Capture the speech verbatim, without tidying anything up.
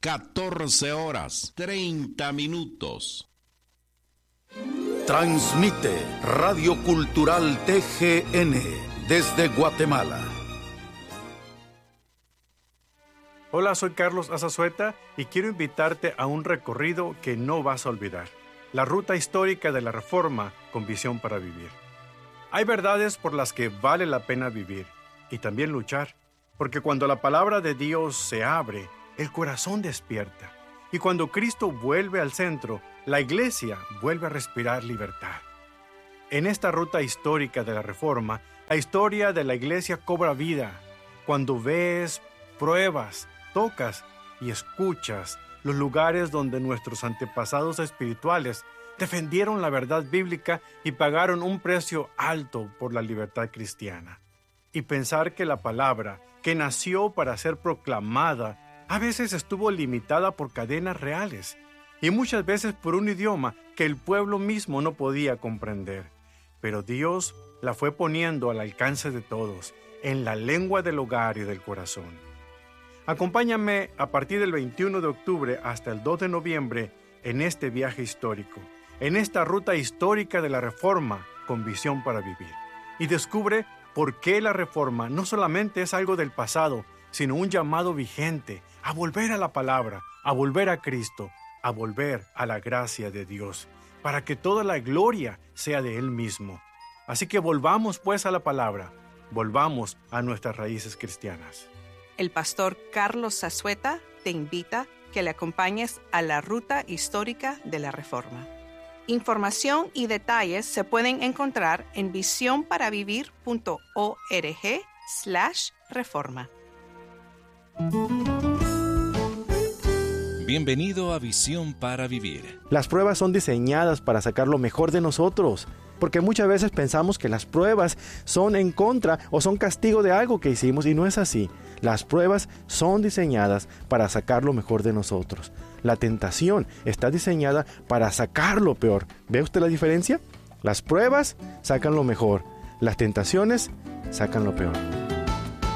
catorce horas, treinta minutos. Transmite Radio Cultural T G N desde Guatemala. Hola, soy Carlos Azazueta y quiero invitarte a un recorrido que no vas a olvidar. La ruta histórica de la Reforma con visión para vivir. Hay verdades por las que vale la pena vivir y también luchar, porque cuando la palabra de Dios se abre, el corazón despierta. Y cuando Cristo vuelve al centro, la Iglesia vuelve a respirar libertad. En esta ruta histórica de la Reforma, la historia de la Iglesia cobra vida. Cuando ves, pruebas, tocas y escuchas los lugares donde nuestros antepasados espirituales defendieron la verdad bíblica y pagaron un precio alto por la libertad cristiana. Y pensar que la palabra, que nació para ser proclamada, a veces estuvo limitada por cadenas reales y muchas veces por un idioma que el pueblo mismo no podía comprender. Pero Dios la fue poniendo al alcance de todos, en la lengua del hogar y del corazón. Acompáñame a partir del veintiuno de octubre hasta el dos de noviembre en este viaje histórico, en esta ruta histórica de la Reforma con visión para vivir. Y descubre por qué la Reforma no solamente es algo del pasado, sino un llamado vigente a volver a la palabra, a volver a Cristo, a volver a la gracia de Dios, para que toda la gloria sea de Él mismo. Así que volvamos pues a la palabra, volvamos a nuestras raíces cristianas. El pastor Carlos Zazueta te invita que le acompañes a la ruta histórica de la Reforma. Información y detalles se pueden encontrar en visionparavivir.org slash reforma. Bienvenido a Visión para Vivir. Las pruebas son diseñadas para sacar lo mejor de nosotros, porque muchas veces pensamos que las pruebas son en contra o son castigo de algo que hicimos y no es así. Las pruebas son diseñadas para sacar lo mejor de nosotros. La tentación está diseñada para sacar lo peor. ¿Ve usted la diferencia? Las pruebas sacan lo mejor, las tentaciones sacan lo peor.